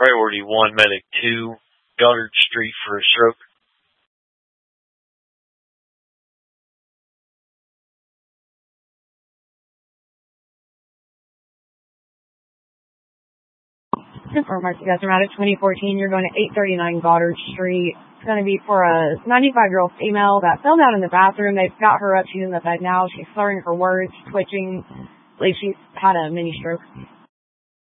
Priority 1, Medic 2, Goddard Street for a stroke. For Medic 2014, you're going to 839 Goddard Street. It's going to be for a 95-year-old female that fell down in the bathroom. They've got her up. She's in the bed now. She's slurring her words, twitching. I believe she's had a mini stroke.